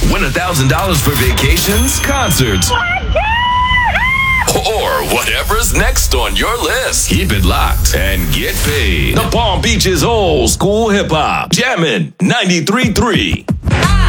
Win $1,000 for vacations, concerts, or whatever's next on your list. Keep it locked and get paid. The Palm Beach's old school hip hop. Jammin' 93.3.